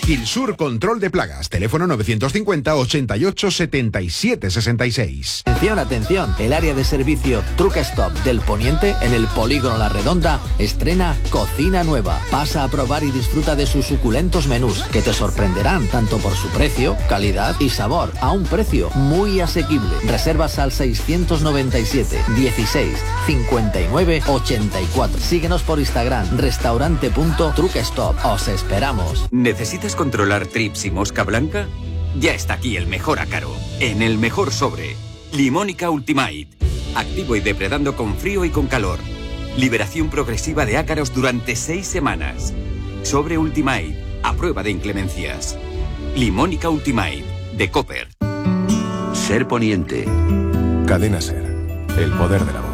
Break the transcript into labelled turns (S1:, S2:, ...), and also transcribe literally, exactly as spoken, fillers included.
S1: Gilsur Control de Plagas. Teléfono novecientos cincuenta, ochenta y ocho, setenta y siete, sesenta y seis.
S2: Atención, atención. El área de servicio Truck Stop del Poniente, en el Polígono La Redonda, estrena cocina nueva. Pasa a probar y disfruta de sus suculentos menús, que te sorprenderán tanto por su precio, calidad y sabor, a un precio muy asequible. Reservas al seiscientos noventa y siete, dieciséis, cincuenta y nueve, ochenta y cuatro. Síguenos por Instagram, restaurante.truckstop. Os esperamos.
S3: ¿Necesitas controlar trips y mosca blanca? Ya está aquí el mejor ácaro, en el mejor sobre. Limónica Ultimate. Activo y depredando con frío y con calor. Liberación progresiva de ácaros durante seis semanas. Sobre Ultimate, a prueba de inclemencias. Limónica Ultimate, de Copper.
S4: Ser Poniente. Cadena Ser. El poder de la voz.